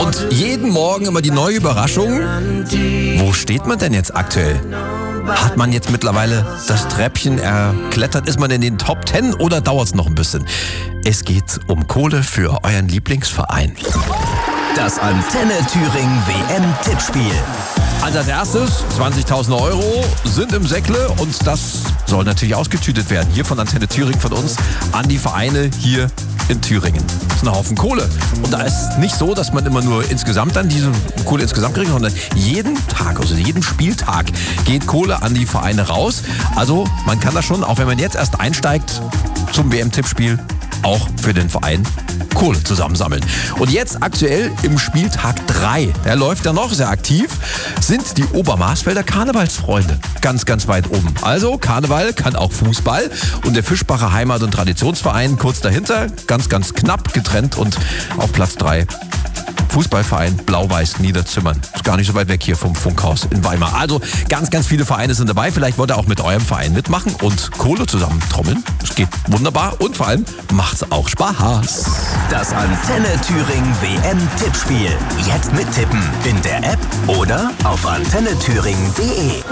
Und jeden Morgen immer die neue Überraschung. Wo steht man denn jetzt aktuell? Hat man jetzt mittlerweile das Treppchen erklettert? Ist man in den Top 10 oder dauert es noch ein bisschen? Es geht um Kohle für euren Lieblingsverein. Das Antenne Thüringen WM-Tippspiel. Also als erstes, 20.000 Euro sind im Säckle und das soll natürlich ausgetütet werden. Hier von Antenne Thüringen, von uns an die Vereine hier in Thüringen. Das ist ein Haufen Kohle. Und da ist nicht so, dass man immer nur insgesamt dann diese Kohle insgesamt kriegt, sondern jeden Tag, also jeden Spieltag geht Kohle an die Vereine raus. Also man kann das schon, auch wenn man jetzt erst einsteigt zum WM-Tippspiel, auch für den Verein Kohle zusammensammeln. Und jetzt aktuell im Spieltag 3, der läuft ja noch sehr aktiv, sind die Obermarsfelder Karnevalsfreunde ganz, ganz weit oben. Also Karneval kann auch Fußball und der Fischbacher Heimat- und Traditionsverein kurz dahinter, ganz, ganz knapp getrennt und auf Platz 3 Fußballverein Blau-Weiß Niederzimmern. Ist gar nicht so weit weg hier vom Funkhaus in Weimar. Also ganz, ganz viele Vereine sind dabei. Vielleicht wollt ihr auch mit eurem Verein mitmachen und Kohle zusammen trommeln. Das geht wunderbar und vor allem macht's auch Spaß. Das Antenne Thüringen WM-Tippspiel. Jetzt mittippen in der App oder auf antennethüringen.de.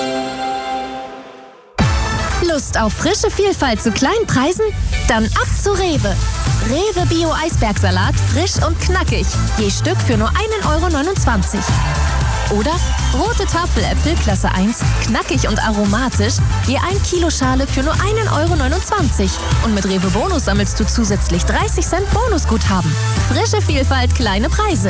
Lust auf frische Vielfalt zu kleinen Preisen? Dann ab zu Rewe. Rewe Bio Eisbergsalat, frisch und knackig. Je Stück für nur 1,29 €. Oder rote Tafeläpfel Klasse 1, knackig und aromatisch. Je 1 Kilo Schale für nur 1,29 €. Und mit Rewe Bonus sammelst du zusätzlich 30 Cent Bonusguthaben. Frische Vielfalt, kleine Preise.